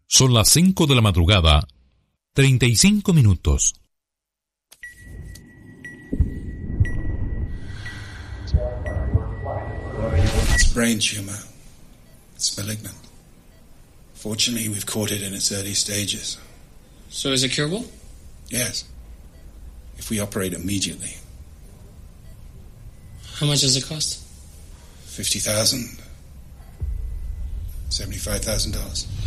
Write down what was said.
Son las 5 de la madrugada, 35 minutos. It's a brain tumor. It's malignant. Fortunately, we've caught it in its early stages. So is it curable? Yes. If we operate immediately. How much does it cost? $50,000. $75,000.